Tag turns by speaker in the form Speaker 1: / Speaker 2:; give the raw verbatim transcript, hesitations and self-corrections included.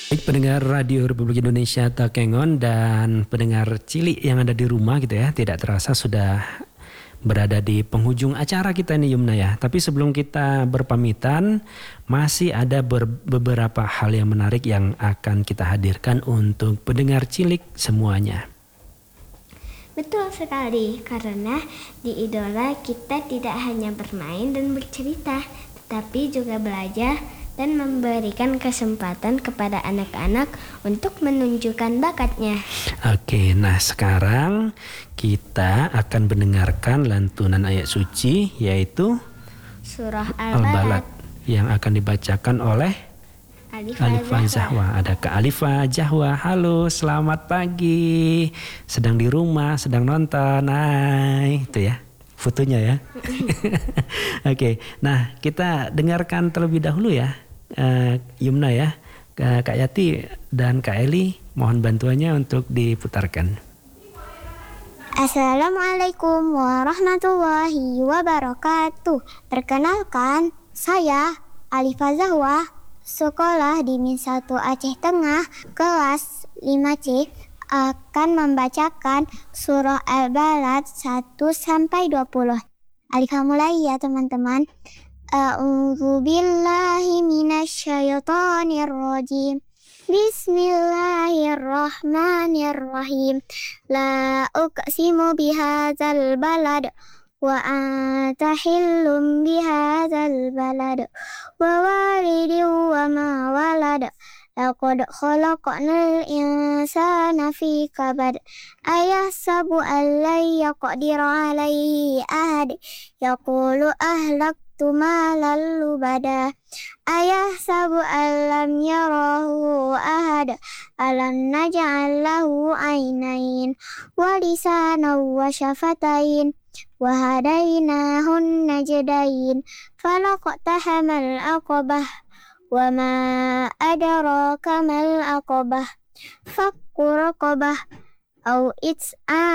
Speaker 1: Baik pendengar Radio Republik Indonesia Takengon dan pendengar cilik yang ada di rumah gitu ya, tidak terasa sudah berada di penghujung acara kita nih Yumna ya. Tapi sebelum kita berpamitan, masih ada ber- beberapa hal yang menarik yang akan kita hadirkan untuk pendengar cilik semuanya.
Speaker 2: Betul sekali, karena di Idola kita tidak hanya bermain dan bercerita, tetapi juga belajar dan memberikan kesempatan kepada anak-anak untuk menunjukkan bakatnya.
Speaker 1: Oke, nah sekarang kita akan mendengarkan lantunan ayat suci yaitu
Speaker 2: Surah
Speaker 1: Al-Balad
Speaker 2: Al-Balad.
Speaker 1: yang akan dibacakan oleh
Speaker 2: Alifah
Speaker 1: Alifah
Speaker 2: Zahwa.
Speaker 1: Zahwa. Ada Kak Alifah Zahwa. Halo, selamat pagi. Sedang di rumah, sedang nonton. Hai, itu ya fotonya ya. Oke, nah kita dengarkan terlebih dahulu ya. Uh, Yumna ya, uh, Kak Yati dan Kak Eli mohon bantuannya untuk diputarkan.
Speaker 3: Assalamualaikum warahmatullahi wabarakatuh. Perkenalkan, saya Alifah Zahwa, sekolah di Min satu Aceh Tengah, kelas lima C, akan membacakan surah Al-Balad satu sampai dua puluh. Alifah mulai ya teman-teman. A'udzu billahi minasyaitonir rajim. Bismillahirrahmanirrahim. La uqsimu bihadzal balad wa anta hillum bihadzal balad wa walidin wa ma walad. Laqad khalaqnal insana fi kabad. Ayahsabu an lan yaqdira alaihi ahad. Yaqulu ahlaktu malan lubada. Ayahsabu an lam yarahu ahad. Alam naj'al lahu aynain wa lisanan wa syafatain wa hadainahun najdain. Falaqtahamal aqabah wa ma adraka mal aqabah. Fakku raqabah au it'a